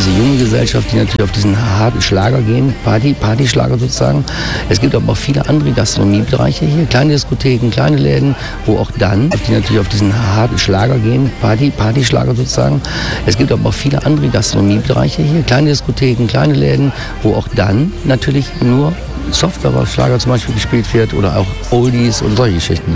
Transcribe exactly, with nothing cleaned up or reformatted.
diese junge Gesellschaft, die natürlich auf diesen harten Schlager gehen, Party, Partyschlager sozusagen. Es gibt aber auch viele andere Gastronomiebereiche hier, kleine Diskotheken, kleine Läden, wo auch dann, die natürlich auf diesen harten Schlager gehen, Party, Partyschlager sozusagen. Es gibt aber auch viele andere Gastronomiebereiche hier, kleine Diskotheken, kleine Läden, wo auch dann natürlich nur Software-Schlager zum Beispiel gespielt wird oder auch Oldies und solche Geschichten.